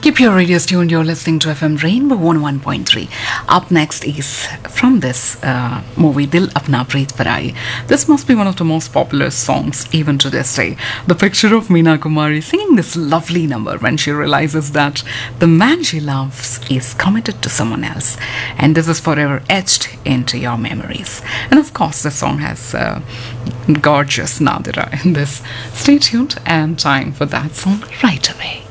Keep your radios tuned. You're listening to FM Rainbow 101.3. Up next is from this movie, Dil Apna Preet Parai. This must be one of the most popular songs even to this day. The picture of Meena Kumari singing this lovely number when she realizes that the man she loves is committed to someone else. And this is forever etched into your memories. And of course, the song has gorgeous Nadira in this. Stay tuned and time for that song right away.